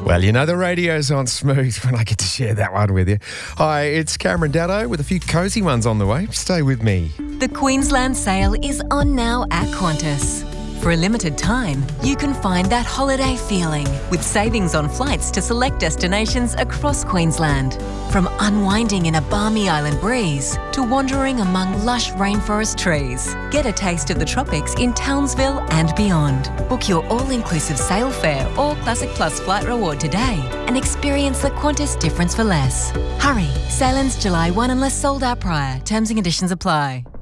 Well, you know the radio's on smooth when I get to share that one with you. Hi, it's Cameron Daddo with a few cosy ones on the way. Stay with me. The Queensland sale is on now at Qantas. For a limited time, you can find that holiday feeling with savings on flights to select destinations across Queensland. From unwinding in a balmy island breeze to wandering among lush rainforest trees. Get a taste of the tropics in Townsville and beyond. Book your all-inclusive sail fare or Classic Plus flight reward today and experience the Qantas difference for less. Hurry, sail ends July 1 unless sold out prior. Terms and conditions apply.